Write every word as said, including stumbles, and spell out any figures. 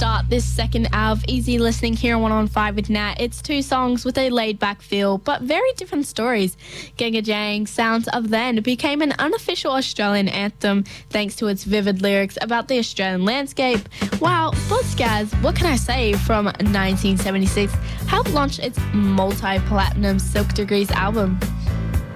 start this second hour of easy listening here on one oh five with Nat. It's two songs with a laid-back feel, but very different stories. Genga Jang, Sounds of Then, became an unofficial Australian anthem thanks to its vivid lyrics about the Australian landscape, while Buzzcuzz, What Can I Say, from nineteen seventy-six, helped launch its multi-platinum Silk Degrees album.